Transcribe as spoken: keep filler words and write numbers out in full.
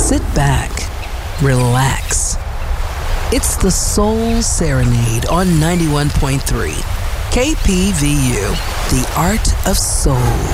Sit back, relax. It's the Soul Serenade on ninety-one point three. K P V U, the art of soul.